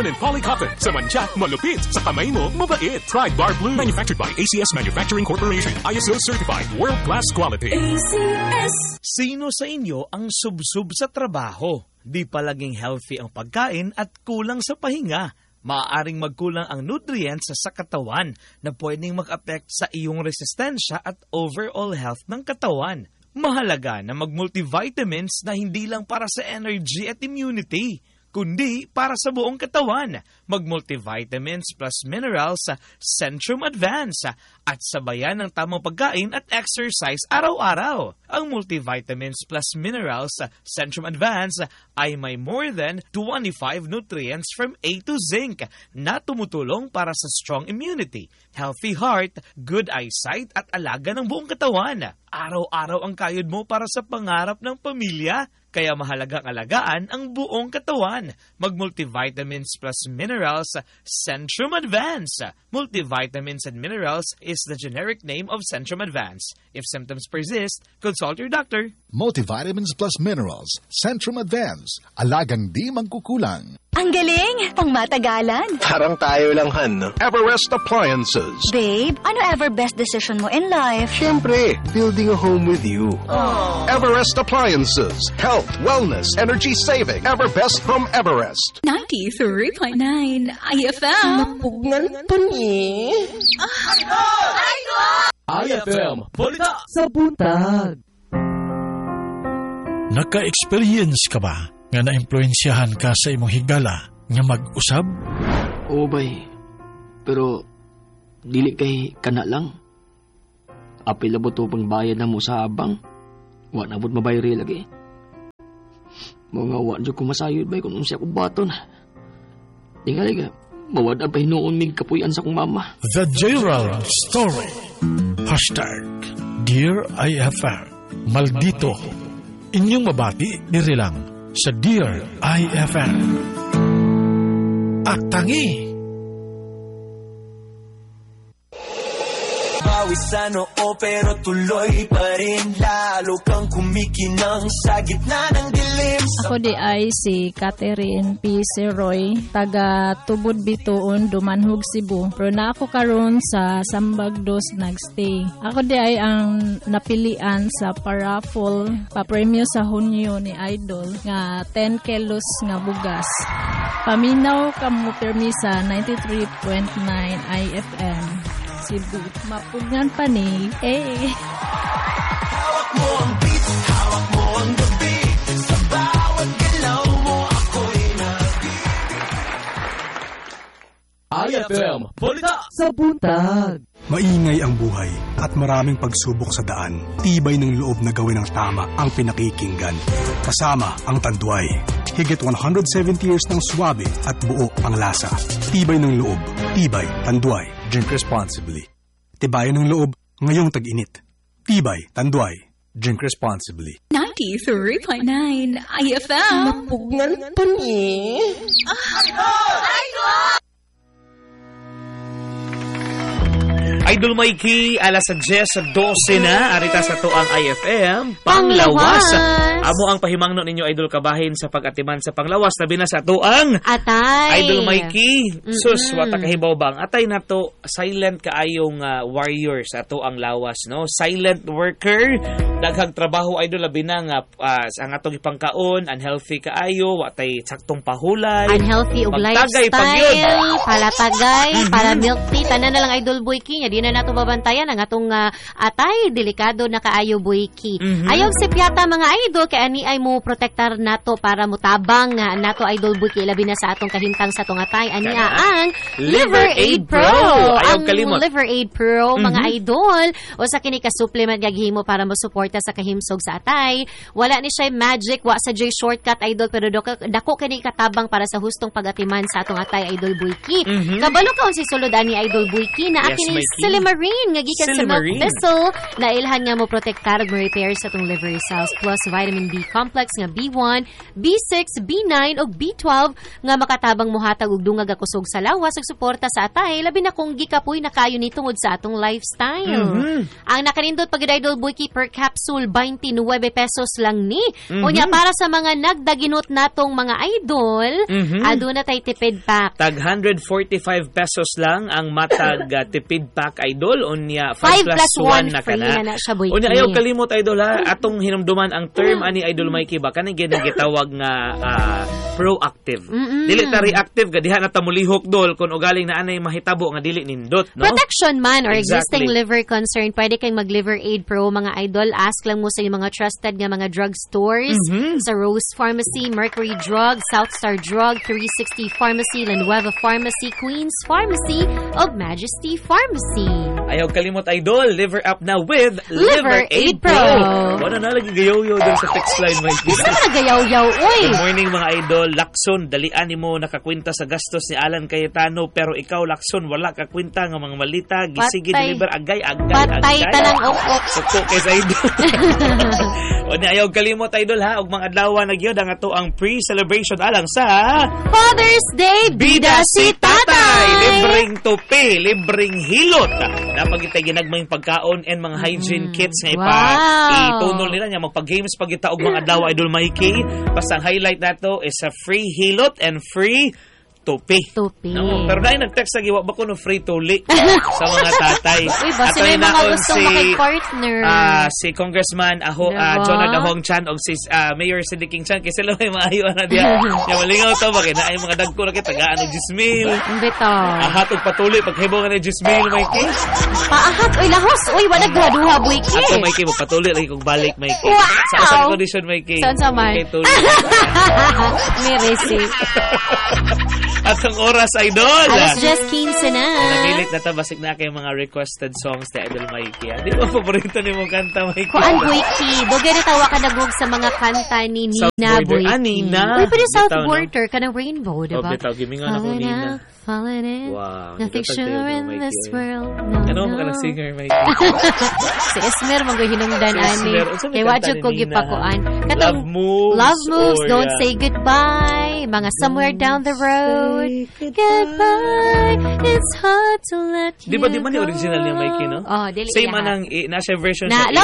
And polycotton. Sa mancha, malupit. Sa kamay mo, mabait. Pride Bar Blue. Manufactured by ACS Manufacturing Corporation. ISO certified. World-class quality. ACS. Sino sa inyo ang subsub sa trabaho? Di palaging healthy ang pagkain at kulang sa pahinga. Maaaring magkulang ang nutrients sa katawan na pwedeng mag-affect sa iyong resistensya at overall health ng katawan. Mahalaga na mag-multivitamins na hindi lang para sa energy at immunity, kundi para sa buong katawan. Mag-multivitamins plus minerals sa Centrum Advance at sabayan ng tamang pagkain at exercise araw-araw. Ang multivitamins plus minerals sa Centrum Advance ay may more than 25 nutrients from A to zinc na tumutulong para sa strong immunity, healthy heart, good eyesight at alaga ng buong katawan. Araw-araw ang kayod mo para sa pangarap ng pamilya. Kaya mahalagang alagaan ang buong katawan. Mag-multivitamins plus minerals sa Centrum Advance. Multivitamins and minerals is the generic name of Centrum Advance. If symptoms persist, consult your doctor. Multivitamins plus minerals. Centrum Advance. Alagang di mangkukulang. Ang galing! Pangmatagalan! Parang tayo lang, Han. Everest Appliances. Babe, ano ever best decision mo in life? Siyempre, building a home with you. Aww. Everest Appliances. Health, wellness, energy saving. Everbest from Everest. 93.9 IFM. Napugnan pa ni. IFM, balita Sa buntag. Naka-experience ka ba nga na-impluensyahan ka sa imong higala nga mag-usab? Oo, bay. Pero, dili kay kana lang. Apil na to pang bayad na mo sa abang. Wa na bud mabayri lagi. Mga wa dyan ko masayod, bay, kung siya kong baton. Tingali ka, mawad ang pahinuon mig kapuyan sa kong mama. The Gerald Story. Hashtag Dear IFM. Maldito. Inyong mabati, diri lang sa Dear IFM. Aktangi. Pawisan oo pero tuloy pa rin. Lalo kang kumikinang sa gitna ng dilim. Ako di ay si Catherine P. Roy, taga Tubod Bituon, Dumanhog, Cebu. Pero na ako karon sa Sambagdos nagstay. Ako di ay ang napilian sa paraffle papremyo sa Hunyo ni Idol nga 10 kilos nga bugas. Paminaw kamo permi sa 93.9 IFM. Cebu. Mapugnan pa ni. Hawak mo ang beat, hawak mo ang gabi. Sa bawat galaw mo ako'y IFM, balita Sa buntag. Maingay ang buhay at maraming pagsubok sa daan. Tibay ng loob na gawin ang tama ang pinakikinggan. Kasama ang Tanduay. Higit 170 years ng swabe at buo ang lasa. Tibay ng loob. Tibay, Tanduay. Drink responsibly. Tibayan ng loob ngayong tag-init. Tibay, Tanduay. Drink responsibly. 93.9 IFM. Napugnan pa ni. Idol Mikey, alas 10:12 na, arita sa to ang IFM, Panglawas. Amo ang pahimangno ninyo, Idol Kabahin, sa pag-atiman sa Panglawas. Labi na sa to ang Atay. Idol Mikey. Sus, wata kahibaw bang? Atay na to, silent kaayong warrior sa to ang lawas, no? Silent worker, daghang trabaho, Idol, labi na nga, ang atong ipangkaon, unhealthy kaayo, watay saktong pahulay. Unhealthy og lifestyle, palatagay, para milk tea, tanan na lang, Idol Boyki, di na nato babantayan ang atong atay, delikado na kaayo Boyki. Ayaw sipyata mga idol, kaya ani ay mo protektar nato para mutabang nato Idol Boyki, labi na sa atong kahintang sa atong atay. Ani ang Liver Aid Pro. Ang Liver Aid Pro, mga idol, o sa kini ka supplement gagihimo para mo suporta sa kahimsog sa atay. Wala ni siya magic, wa sa J shortcut idol, pero dako kini katabang para sa hustong pagatiman sa atong atay Idol Boyki. Kabalo ka si sulod ani Idol Boyki na akin Silimarine nga gikan sa milk Silimarine. thistle na ilhan nga mo protektar ug repair sa tong liver cells plus vitamin B complex nga B1, B6, B9 ug B12 nga makatabang mohatag og dungag nga kusog sa lawas ug suporta sa atay labi na kung gikapoy na kayo ni tungod sa atong lifestyle. Ang nakanindot pag Idol Boyki per capsule 29 pesos lang ni. Unya para sa mga nagdaginot natong mga idol, aduna tay tipid pack. Tag 145 pesos lang ang matag tipid pack idol. Unya 5 5 plus plus 1 1 na free kana. na siya, Boyki. Unya ayaw kalimot idol ha, atong hinumduman ang term ani Idol Mikey ba kanang ginagitawag nga proactive. Dili ta reactive ga diha na ta mulihok dol kun ugaling na anay mahitabo nga dili nindot, no? Protection man or existing Exactly. liver concern, pwede kang mag-Liver Aid Pro, mga idol. Ask lang mo sa iyong mga trusted nga mga drug stores. Sa Rose Pharmacy, Mercury Drug, Southstar Drug, 360 Pharmacy, Lanueva Pharmacy, Queen's Pharmacy, ug Majesty Pharmacy. Ayaw kalimot idol, liver up na with Liver Aid Pro. Wala na lagi gayaw-yaw dun sa text line Mikey. Gusto na gayaw-yaw, uy! Good morning mga idol. Lakson, dalian nimo nakakwenta sa gastos ni Alan Cayetano pero ikaw Lakson wala ka kwenta nga mga malita gisige Patay. deliver agay. Patay tanang ok-ok. Suko kay sa idol. O ni ayaw kalimot idol ha og mga adlaw na gyud ang ato ang pre-celebration alang sa Father's Day, bida si tatay! Libreng tupi, libreng hilot. Napagitay ginagmayng pagkaon and mga hygiene kits nga itunol nila niya magpag-games pagita og mga adlaw Idol Mikey. Basta ang highlight nato is a free hilot and free tupi. No, pero dahil nag-text sa giwa ba ko no free tuli sa mga tatay. Uy, basta may mga gusto makipag-partner. Si Congressman Jonah Dahong Chan o si Mayor Cindy King Chan kasi sila may maayo na diya. Yung malingaw to ba na ay mga dagko na kita tagaan og Gismil. Bito. Ahat og patuloy paghibong na Gismil Mikey. Paahat oy lahos oy wala duha Mikey. Ako Mikey magpatuloy lagi kog balik Mikey. Wow! Sa usang condition Mikey. Saan sa man? May receipt. At ang oras, Idol! Alas just 15 na. Napilit na tabasik na kayo mga requested songs ni Idol Mikey. Di ba paborito ni mo kanta, Mikey? Kuan, Boyki. Dugay na tawa ka nagug sa mga kanta ni Nina, Boyki. Nina. Uy, pero South Border ka ng Rainbow, di ba? Oh, bitaw. Gimingan ako Nina. Falling in. Wow. Nothing sure in this world. Ano mo ka na singer, Mikey? Si Esmer, maghihinungdan, ani. Kaya wadyo ko gipakuan. Love Moves. Don't say goodbye. Mga Somewhere Down the Road. Goodbye. It's hard to let you Di ba ni original niya, Mikey, no? Oh, dili Same anang, nasa version na, sa